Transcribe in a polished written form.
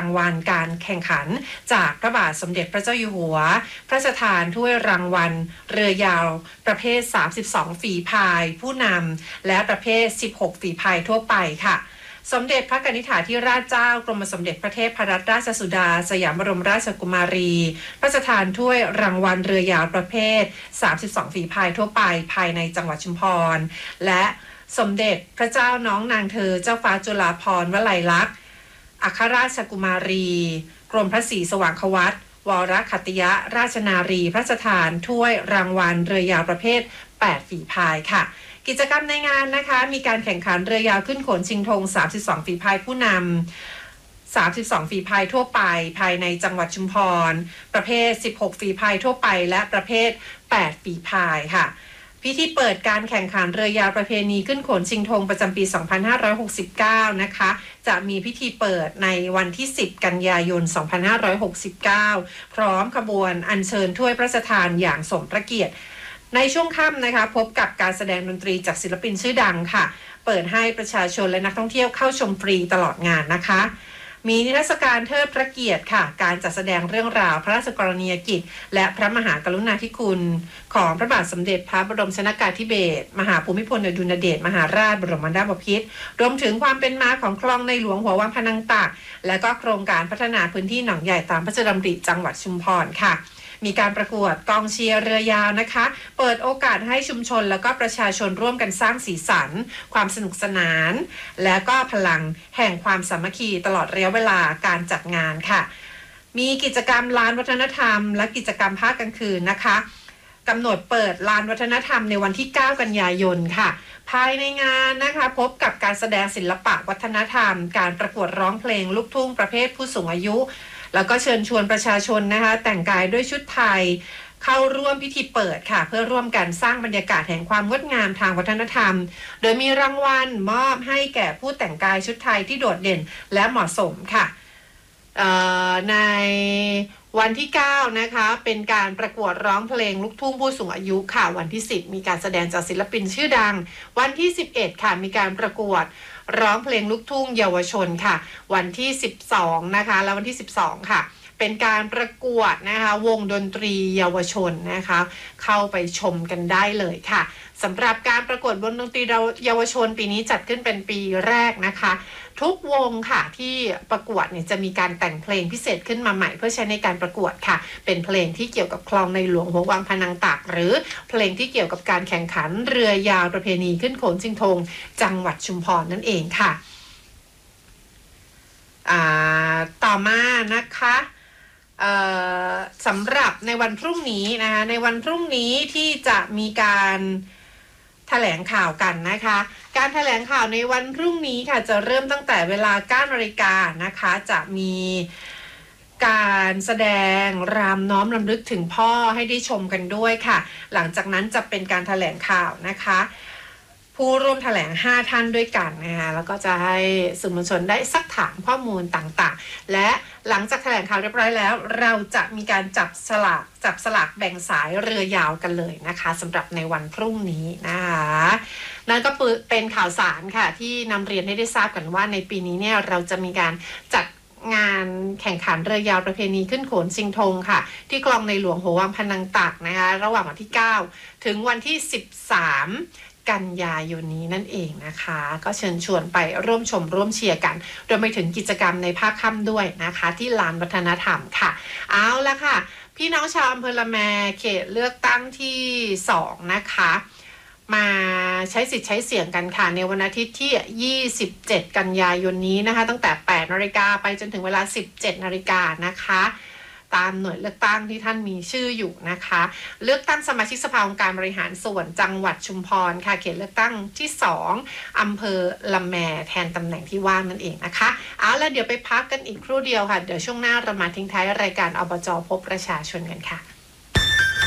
างวัลการแข่งขันจากพระบาทสมเด็จพระเจ้าอยู่หัวพระราชทานถ้วยรางวัลเรือยาวประเภท32ฝีพายผู้นำและประเภท16ฝีพายทั่วไปค่ะสมเด็จพระกนิษฐาธิราชเจ้ากรมสมเด็จพระเทพรัตนราชสุดาสยามบรมราชกุมารีพระราชทานถ้วยรางวัลเรือยาวประเภท32ฝีพายทั่วไปภายในจังหวัดชุมพรและสมเด็จพระเจ้าน้องนางเธอเจ้าฟ้าจุฬาภรณ์วลัยลักษณ์อัครราชกุมารีกรมพระศรีสว่างควัตวรคัตติยราชนารีพระราชทานถ้วยรางวัลเรือยาวประเภท8ฝีพายค่ะกิจกรรมในงานนะคะมีการแข่งขันเรือยาวขึ้นโขนชิงธง32ฝีพายผู้นำ32ฝีพายทั่วไปภายในจังหวัดชุมพรประเภท16ฝีพายทั่วไปและประเภท8ฝีพายค่ะพิธีเปิดการแข่งขันเรือยาวประเพณีขึ้นโขนชิงธงประจำปี2569นะคะจะมีพิธีเปิดในวันที่10กันยายน2569พร้อมขบวนอัญเชิญถ้วยพระราชทานอย่างสมพระเกียรติในช่วงค่ำนะคะพบกับการแสดงดนตรีจากศิลปินชื่อดังค่ะเปิดให้ประชาชนและนักท่องเที่ยวเข้าชมฟรีตลอดงานนะคะมีนิทรรศการเทิดพระเกียรติค่ะการจัดแสดงเรื่องราวพระราชกรณียกิจและพระมหากรุณาธิคุณของพระบาทสมเด็จพระบรมชนกาธิเบศรมหาภูมิพลอดุลยเดชมหาราชบรมนาถบพิตรรวมถึงความเป็นมาของคลองในหลวงหัววังพนังตากและก็โครงการพัฒนาพื้นที่หนองใหญ่ตามพระราชดำริจังหวัดชุมพรค่ะมีการประกวดกองเชียร์เรือยาวนะคะเปิดโอกาสให้ชุมชนแล้วก็ประชาชนร่วมกันสร้างสีสันความสนุกสนานและก็พลังแห่งความสามัคคีตลอดระยะเวลาการจัดงานค่ะมีกิจกรรมลานวัฒนธรรมและกิจกรรมภาคกลางคืนนะคะกำหนดเปิดลานวัฒนธรรมในวันที่9กันยายนค่ะภายในงานนะคะพบกับการแสดงศิลปะวัฒนธรรมการประกวดร้องเพลงลูกทุ่งประเภทผู้สูงอายุแล้วก็เชิญชวนประชาชนนะคะแต่งกายด้วยชุดไทยเข้าร่วมพิธีเปิดค่ะเพื่อร่วมกันสร้างบรรยากาศแห่งความงดงามทางวัฒนธรรมโดยมีรางวัลมอบให้แก่ผู้แต่งกายชุดไทยที่โดดเด่นและเหมาะสมค่ะในวันที่9นะคะเป็นการประกวดร้องเพลงลูกทุ่งผู้สูงอายุค่ะวันที่10มีการแสดงจากศิลปินชื่อดังวันที่11ค่ะมีการประกวดร้องเพลงลูกทุ่งเยาวชนค่ะวันที่12นะคะแล้ววันที่12ค่ะเป็นการประกวดนะคะวงดนตรีเยาวชนนะคะเข้าไปชมกันได้เลยค่ะสำหรับการประกวดวงดนตรีเยาวชนปีนี้จัดขึ้นเป็นปีแรกนะคะทุกวงค่ะที่ประกวดเนี่ยจะมีการแต่งเพลงพิเศษขึ้นมาใหม่เพื่อใช้ในการประกวดค่ะเป็นเพลงที่เกี่ยวกับคลองในหลวงหัววังพนังตากหรือเพลงที่เกี่ยวกับการแข่งขันเรือยาวประเพณีขึ้นโขนชิงธงจังหวัดชุมพรนั่นเองค่ะต่อมานะคะสำหรับในวันพรุ่งนี้นะคะในวันพรุ่งนี้ที่จะมีการแถลงข่าวกันนะคะการแถลงข่าวในวันพรุ่งนี้ค่ะจะเริ่มตั้งแต่เวลา 9 นาฬิกานะคะจะมีการแสดงรำน้อมรำลึกถึงพ่อให้ได้ชมกันด้วยค่ะหลังจากนั้นจะเป็นการแถลงข่าวนะคะผู้ร่วมแถลง5ท่านด้วยกันนะคะแล้วก็จะให้สื่อมวลชนได้ซักถามข้อมูลต่างๆและหลังจากแถลงข่าวเรียบร้อยแล้วเราจะมีการจับสลากแบ่งสายเรือยาวกันเลยนะคะสำหรับในวันพรุ่งนี้นะคะนั่นก็เป็นข่าวสารค่ะที่นำเรียนให้ได้ทราบกันว่าในปีนี้เนี่ยเราจะมีการจัดงานแข่งขันเรือยาวประเพณีขึ้นโขนชิงธงค่ะที่คลองในหลวงหัววังพนังตากนะคะระหว่างวันที่9ถึงวันที่13กันยายนนี้นั่นเองนะคะก็เชิญชวนไปร่วมชมร่วมเชียร์กันรวมไปถึงกิจกรรมในภาคค่ำด้วยนะคะที่ลานวัฒนธรรมค่ะเอาละค่ะพี่น้องชาวอำเภอละแมเขตเลือกตั้งที่2นะคะมาใช้สิทธิ์ใช้เสียงกันค่ะในวันอาทิตย์ที่27กันยายนนี้นะคะตั้งแต่8 นาฬิกาไปจนถึงเวลา17 นาฬิกานะคะตามหน่วยเลือกตั้งที่ท่านมีชื่ออยู่นะคะเลือกตั้งสมาชิกสภาองค์การบริหารส่วนจังหวัดชุมพรค่ะเขตเลือกตั้งที่2อำเภอละแมแทนตำแหน่งที่ว่างนั่นเองนะคะเอาล่ะเดี๋ยวไปพักกันอีกครู่เดียวค่ะเดี๋ยวช่วงหน้าเรามาทิ้งท้ายรายการอบจ.พบประชาชนกันค่ะ